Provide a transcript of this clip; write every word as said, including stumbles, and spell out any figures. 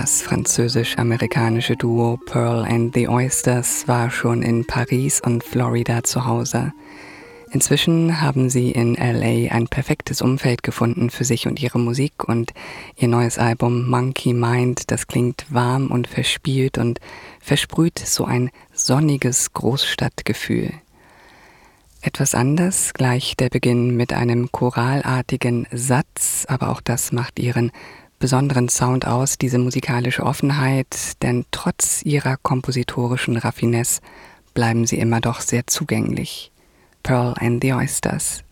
Das französisch-amerikanische Duo Pearl and the Oysters war schon in Paris und Florida zu Hause. Inzwischen haben sie in L A ein perfektes Umfeld gefunden für sich und ihre Musik, und ihr neues Album Monkey Mind, das klingt warm und verspielt und versprüht so ein sonniges Großstadtgefühl. Etwas anders gleich der Beginn mit einem choralartigen Satz, aber auch das macht ihren besonderen Sound aus, diese musikalische Offenheit, denn trotz ihrer kompositorischen Raffinesse bleiben sie immer doch sehr zugänglich. Pearl and the Oysters.